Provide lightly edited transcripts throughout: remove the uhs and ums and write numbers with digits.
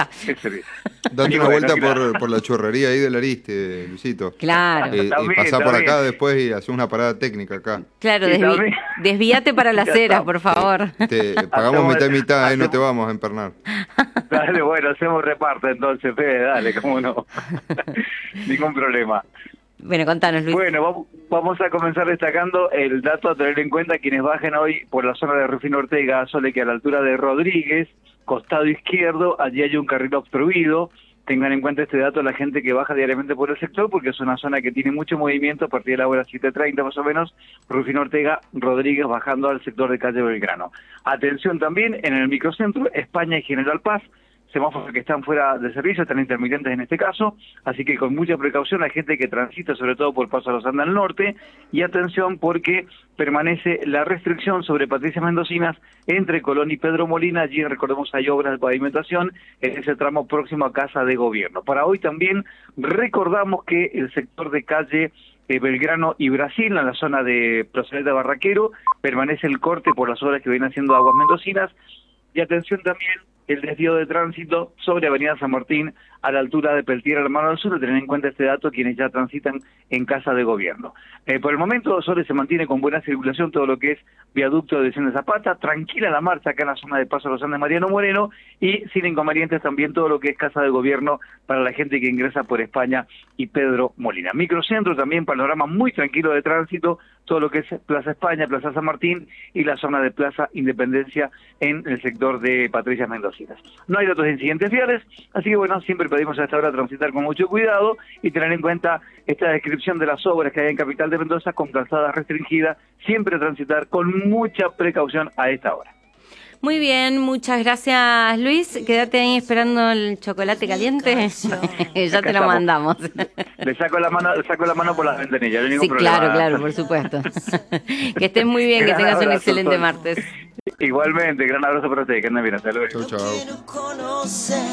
está. Date una vuelta por la churrería ahí del Ariste, Luisito. Claro. Y pasá por acá después y hacés una parada técnica acá. Claro, desvíate para las Heras, por favor. Pagamos mitad y mitad, no te vamos a empernar. Dale, bueno, hacemos reparto entonces, Fede, dale, cómo no. Ningún problema. Bueno, contanos, Luis. Bueno, vamos a comenzar destacando el dato a tener en cuenta quienes bajen hoy por la zona de Rufino Ortega, Sole, que a la altura de Rodríguez, costado izquierdo, allí hay un carril obstruido. Tengan en cuenta este dato la gente que baja diariamente por el sector, porque es una zona que tiene mucho movimiento a partir de la hora 7:30 más o menos, Rufino Ortega, Rodríguez bajando al sector de calle Belgrano. Atención también en el microcentro, España y General Paz, semáforos que están fuera de servicio, están intermitentes en este caso, así que con mucha precaución hay gente que transita sobre todo por Paso a los Andes al norte, y atención porque permanece la restricción sobre Patricia Mendocinas entre Colón y Pedro Molina. Allí recordemos hay obras de pavimentación en ese tramo próximo a Casa de Gobierno. Para hoy también recordamos que el sector de calle Belgrano y Brasil, en la zona de Plazoleta Barraquero, permanece el corte por las obras que vienen haciendo Aguas Mendocinas, y atención también el desvío de tránsito sobre Avenida San Martín a la altura de Peltier al Mar del Sur, tener en cuenta este dato quienes ya transitan en Casa de Gobierno. Por el momento Sole se mantiene con buena circulación todo lo que es viaducto de Vicente Zapata, tranquila la marcha acá en la zona de Paso a los Andes Mariano Moreno, y sin inconvenientes también todo lo que es Casa de Gobierno para la gente que ingresa por España y Pedro Molina. Microcentro también, panorama muy tranquilo de tránsito, todo lo que es Plaza España, Plaza San Martín y la zona de Plaza Independencia en el sector de Patricia Mendocinas. No hay datos de incidentes viales, así que bueno, siempre pedimos a esta hora transitar con mucho cuidado y tener en cuenta esta descripción de las obras que hay en Capital de Mendoza con calzada restringida, siempre transitar con mucha precaución a esta hora. Muy bien, muchas gracias, Luis. Quédate ahí esperando el chocolate caliente. Ya te lo mandamos. Le saco la mano por las ventanillas, no hay ningún problema. Claro, por supuesto. Que estés muy bien, que tengas un excelente martes. Igualmente, gran abrazo para ustedes, que anden bien, hasta luego. Chau.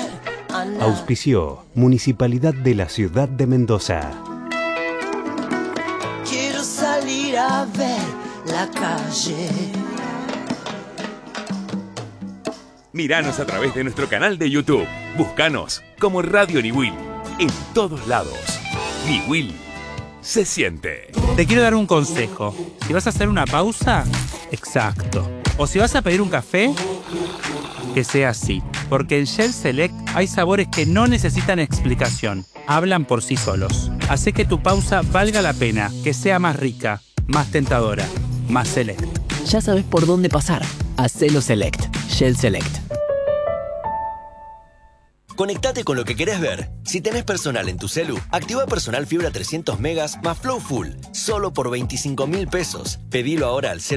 Auspició Municipalidad de la Ciudad de Mendoza. Quiero salir a ver la calle. Míranos a través de nuestro canal de YouTube. Búscanos como Radio Niwil. En todos lados. Niwil se siente. Te quiero dar un consejo. Si vas a hacer una pausa, exacto. O si vas a pedir un café, que sea así. Porque en Shell Select hay sabores que no necesitan explicación. Hablan por sí solos. Hace que tu pausa valga la pena, que sea más rica, más tentadora, más select. Ya sabes por dónde pasar. Hacelo Select. Shell Select. Conectate con lo que querés ver. Si tenés Personal en tu celu, activa Personal Fibra 300 megas más Flow Full, solo por 25.000 pesos. Pedilo ahora al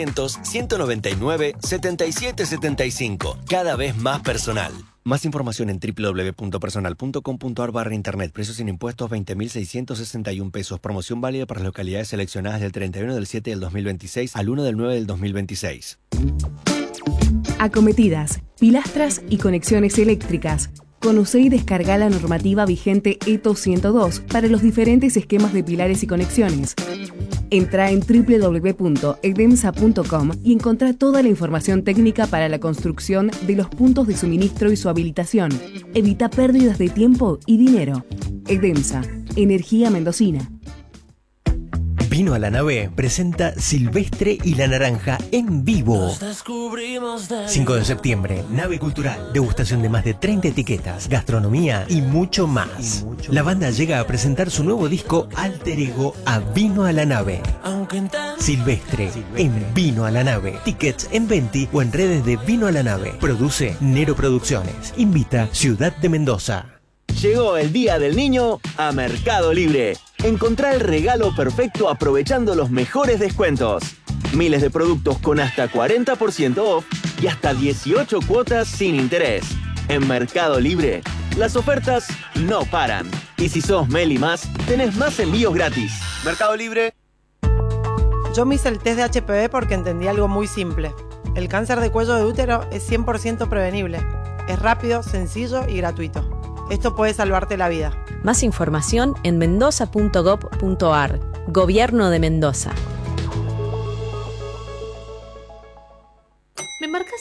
0800-199-7775. Cada vez más personal. Más información en www.personal.com.ar/internet. Precios sin impuestos 20.661 pesos. Promoción válida para las localidades seleccionadas del 31 del 7 del 2026 al 1 del 9 del 2026. Acometidas, pilastras y conexiones eléctricas. Conoce y descarga la normativa vigente ETO 102 para los diferentes esquemas de pilares y conexiones. Entra en www.edemsa.com y encontrá toda la información técnica para la construcción de los puntos de suministro y su habilitación. Evita pérdidas de tiempo y dinero. Edemsa, energía mendocina. Vino a la Nave presenta Silvestre y la Naranja en vivo. 5 de septiembre, Nave Cultural, degustación de más de 30 etiquetas, gastronomía y mucho más. La banda llega a presentar su nuevo disco Alter Ego a Vino a la Nave. Silvestre en Vino a la Nave. Tickets en Venti o en redes de Vino a la Nave. Produce Nero Producciones. Invita Ciudad de Mendoza. Llegó el Día del Niño a Mercado Libre. Encontrá el regalo perfecto aprovechando los mejores descuentos. Miles de productos con hasta 40% off y hasta 18 cuotas sin interés. En Mercado Libre, las ofertas no paran. Y si sos Meli Más, tenés más envíos gratis. Mercado Libre. Yo me hice el test de HPV porque entendí algo muy simple. El cáncer de cuello de útero es 100% prevenible. Es rápido, sencillo y gratuito. Esto puede salvarte la vida. Más información en mendoza.gov.ar. Gobierno de Mendoza. ¿Me marcas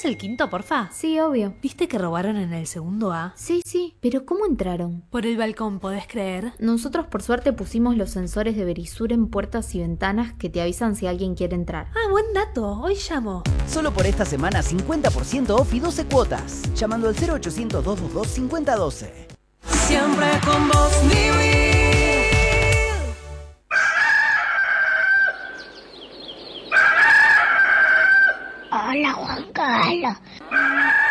¿Podés el quinto, porfa? Sí, obvio. ¿Viste que robaron en el segundo A? Sí, pero ¿cómo entraron? Por el balcón, ¿podés creer? Nosotros por suerte pusimos los sensores de Verisur en puertas y ventanas que te avisan si alguien quiere entrar. Ah, buen dato. Hoy llamo. Solo por esta semana 50% off y 12 cuotas. Llamando al 0800 222 5012. Siempre con vos, mi vida.